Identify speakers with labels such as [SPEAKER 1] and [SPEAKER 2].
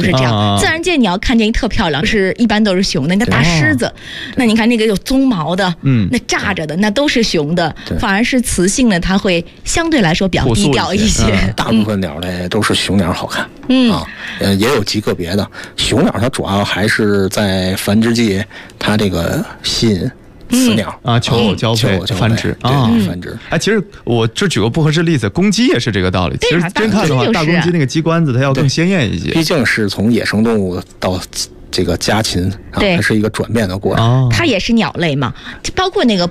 [SPEAKER 1] 是这样。自然界你要看见一特漂亮，一般都是雄的。那大狮子，那你看那个有鬃毛的，那炸着的，那都是雄的。反而是雌性的，它会相对来说比较低调一些。
[SPEAKER 2] 大部分鸟类都是雄鸟好看。也有极个别的雄鸟，它主要还是在繁殖季，它这个吸引雌鸟
[SPEAKER 3] 求偶交配繁殖
[SPEAKER 2] 繁殖。
[SPEAKER 3] 其实我就举个不合适例子，公鸡也是这个道理。其实真看的话，大公鸡那个鸡冠子它要更鲜艳一些，
[SPEAKER 2] 毕竟是从野生动物到这个家禽，它是一个转变的过程。
[SPEAKER 1] 它也是鸟类嘛，包括那个